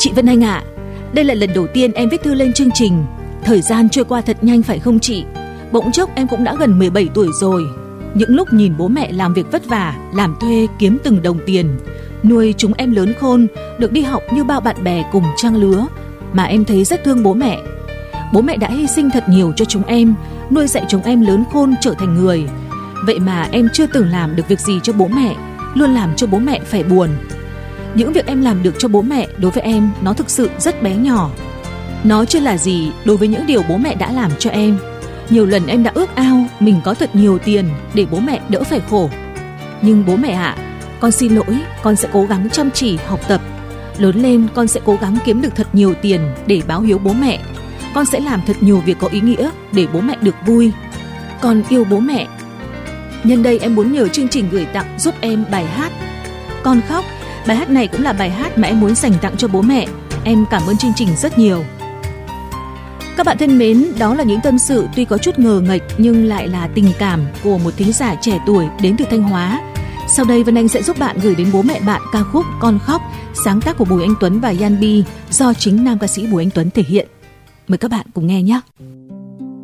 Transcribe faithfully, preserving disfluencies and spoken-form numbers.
Chị Vân Anh ạ, à, đây là lần đầu tiên em viết thư lên chương trình. Thời gian trôi qua thật nhanh phải không chị? Bỗng chốc em cũng đã gần mười bảy tuổi rồi. Những lúc nhìn bố mẹ làm việc vất vả, làm thuê kiếm từng đồng tiền, nuôi chúng em lớn khôn, được đi học như bao bạn bè cùng trang lứa, mà em thấy rất thương bố mẹ. Bố mẹ đã hy sinh thật nhiều cho chúng em, nuôi dạy chúng em lớn khôn trở thành người. Vậy mà em chưa từng làm được việc gì cho bố mẹ, luôn làm cho bố mẹ phải buồn. Những việc em làm được cho bố mẹ đối với em nó thực sự rất bé nhỏ. Nó chưa là gì đối với những điều bố mẹ đã làm cho em. Nhiều lần em đã ước ao mình có thật nhiều tiền để bố mẹ đỡ phải khổ. Nhưng bố mẹ ạ, à, con xin lỗi, con sẽ cố gắng chăm chỉ học tập. Lớn lên con sẽ cố gắng kiếm được thật nhiều tiền để báo hiếu bố mẹ. Con sẽ làm thật nhiều việc có ý nghĩa để bố mẹ được vui. Con yêu bố mẹ. Nhân đây em muốn nhờ chương trình gửi tặng giúp em bài hát Con Khóc. Bài hát này cũng là bài hát mà em muốn dành tặng cho bố mẹ. Em cảm ơn chương trình rất nhiều. Các bạn thân mến, đó là những tâm sự tuy có chút ngờ nghệch nhưng lại là tình cảm của một thính giả trẻ tuổi đến từ Thanh Hóa. Sau đây Vân Anh sẽ giúp bạn gửi đến bố mẹ bạn ca khúc Con Khóc, sáng tác của Bùi Anh Tuấn và Yan Bi, do chính nam ca sĩ Bùi Anh Tuấn thể hiện. Mời các bạn cùng nghe nhé.